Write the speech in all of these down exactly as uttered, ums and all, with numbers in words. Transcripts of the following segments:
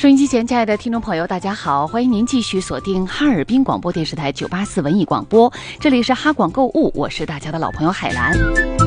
收音机前亲爱的听众朋友大家好，欢迎您继续锁定哈尔滨广播电视台九八四文艺广播，这里是哈广购物，我是大家的老朋友海兰。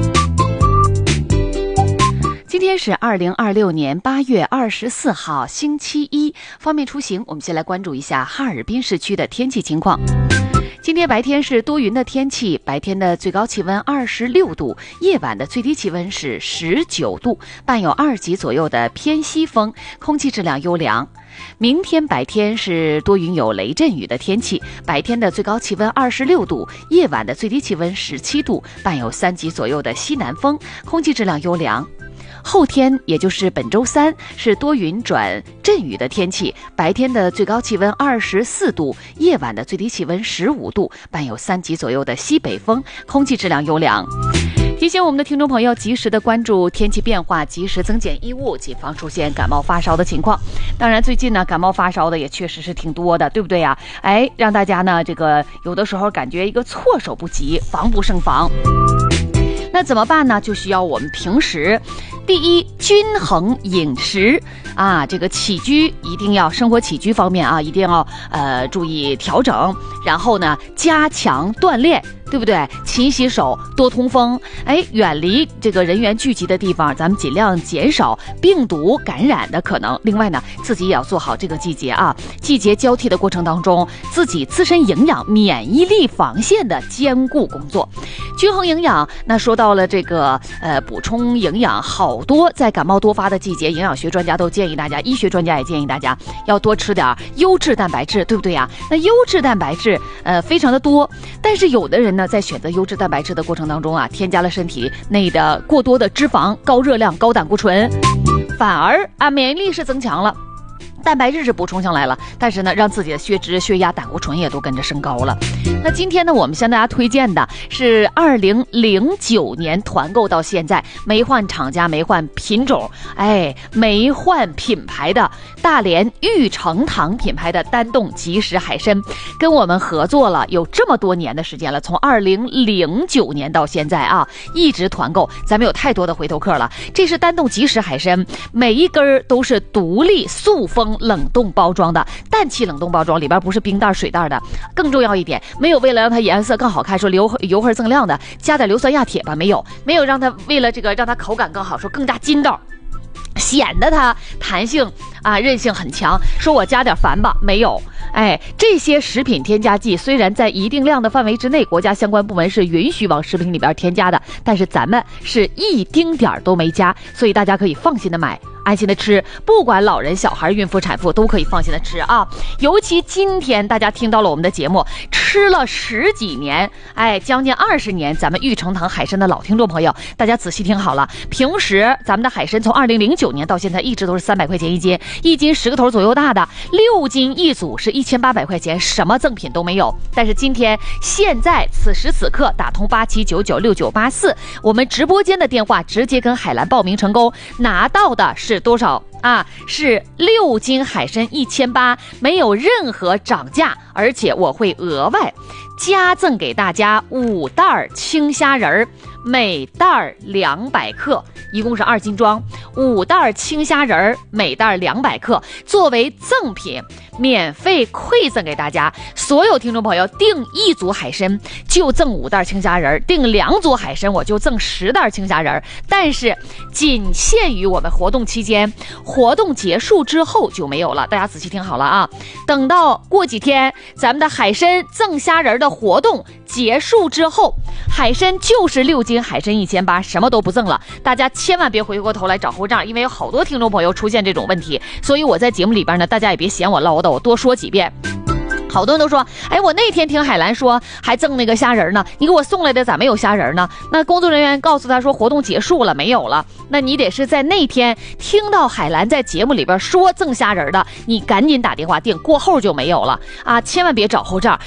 今天是二零二六年八月二十四号星期一，方便出行，我们先来关注一下哈尔滨市区的天气情况。今天白天是多云的天气，白天的最高气温二十六度，夜晚的最低气温是十九度，伴有二级左右的偏西风，空气质量优良。明天白天是多云有雷阵雨的天气，白天的最高气温二十六度，夜晚的最低气温十七度，伴有三级左右的西南风，空气质量优良。后天也就是本周三是多云转阵雨的天气，白天的最高气温二十四度，夜晚的最低气温十五度，伴有三级左右的西北风，空气质量优良。提醒我们的听众朋友及时的关注天气变化，及时增减衣物，谨防出现感冒发烧的情况。当然最近呢感冒发烧的也确实是挺多的，对不对呀？哎，让大家呢这个有的时候感觉一个措手不及，防不胜防。那怎么办呢？就需要我们平时第一均衡饮食啊，这个起居一定要生活起居方面啊，一定要呃注意调整，然后呢加强锻炼，对不对？勤洗手，多通风，哎，远离这个人员聚集的地方，咱们尽量减少病毒感染的可能。另外呢，自己也要做好这个季节啊，季节交替的过程当中，自己自身营养、免疫力防线的兼顾工作。均衡营养，那说到了这个呃补充营养，好多在感冒多发的季节，营养学专家都建议大家，医学专家也建议大家要多吃点优质蛋白质，对不对呀？那优质蛋白质呃非常的多，但是有的人呢在选择优质蛋白质的过程当中啊，添加了身体内的过多的脂肪、高热量、高胆固醇，反而啊免疫力是增强了，蛋白质是补充上来了，但是呢让自己的血脂、血压、胆固醇也都跟着升高了。那今天呢我们向大家推荐的是二零零九年团购到现在没换厂家、没换品种，哎，没换品牌的大连玉成堂品牌的丹冻即食海参，跟我们合作了有这么多年的时间了，从二零零九年到现在啊，一直团购，咱们有太多的回头客了。这是丹冻即食海参，每一根都是独立塑封冷冻包装的，氮气冷冻包装，里边不是冰袋水袋的。更重要一点，没有为了让它颜色更好看说油油hơi锃亮的加点硫酸亚铁吧，没有没有让它为了这个让它口感更好说更加筋道，显得它弹性啊韧性很强，说我加点矾吧，没有。哎，这些食品添加剂虽然在一定量的范围之内，国家相关部门是允许往食品里边添加的，但是咱们是一丁点儿都没加，所以大家可以放心的买，安心的吃，不管老人、小孩、孕妇、产妇都可以放心的吃啊。尤其今天大家听到了我们的节目，吃了十几年，哎，将近二十年，咱们玉成堂海参的老听众朋友，大家仔细听好了。平时咱们的海参从二零零九年到现在一直都是三百块钱一斤，一斤十个头左右大的，六斤一组是一千八百块钱，什么赠品都没有。但是今天现在此时此刻打通八七九九六九八四，我们直播间的电话直接跟海兰报名成功，拿到的是多少啊？是六斤海参一千八，没有任何涨价，而且我会额外加赠给大家五袋青虾仁儿，每袋两百克，一共是二斤装，五袋青虾仁儿，每袋两百克，作为赠品免费馈赠给大家。所有听众朋友订一组海参就赠五袋青虾仁儿，订两组海参我就赠十袋青虾仁儿，但是仅限于我们活动期间，活动结束之后就没有了。大家仔细听好了啊，等到过几天咱们的海参赠虾仁的活动结束之后，海参就是六斤海参一千八，什么都不赠了。大家千万别回过头来找后账，因为有好多听众朋友出现这种问题，所以我在节目里边呢，大家也别嫌我唠叨，我多说几遍。好多人都说，哎，我那天听海兰说还赠那个虾仁呢，你给我送来的咋没有虾仁呢？那工作人员告诉他说活动结束了，没有了。那你得是在那天听到海兰在节目里边说赠虾仁的，你赶紧打电话订，过后就没有了啊！千万别找后账，